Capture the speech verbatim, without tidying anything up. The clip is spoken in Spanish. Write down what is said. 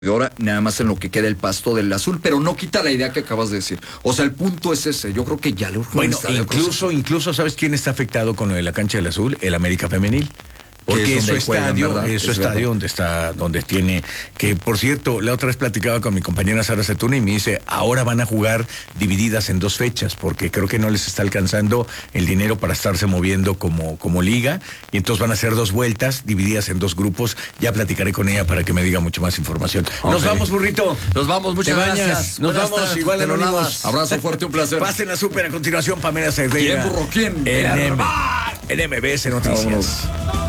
Y ahora nada más en lo que queda el pasto del azul, pero no quita la idea que acabas de decir. O sea, el punto es ese. Yo creo que ya le urge. Bueno, incluso, incluso, ¿sabes quién está afectado con lo de la cancha del azul? El América Femenil. Porque es su estadio, juegan, es su es estadio verdad. donde está, donde tiene, que por cierto, la otra vez platicaba con mi compañera Sara Setuna y me dice, ahora van a jugar divididas en dos fechas, porque creo que no les está alcanzando el dinero para estarse moviendo como, como liga, y entonces van a hacer dos vueltas divididas en dos grupos. Ya platicaré con ella para que me diga mucho más información. Okay. Nos vamos, burrito. Nos vamos, muchas gracias. Nos Buenas vamos, tardes, igual anónimos. Abrazo fuerte, un placer. Pasen a súper a continuación, Pamela Cerdeira. ¿Quién, burro, quién? En, M- en M B S Noticias. Vámonos.